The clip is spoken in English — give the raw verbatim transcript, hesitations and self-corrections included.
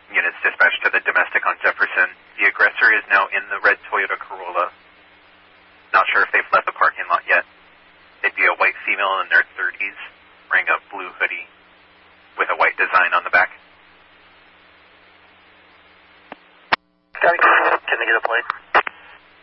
units dispatched to the domestic on Jefferson. The aggressor is now in the red Toyota Corolla. Not sure if they've left the parking lot yet. They'd be a white female in their thirties, wearing a blue hoodie with a white design on the back. Can I get a plate?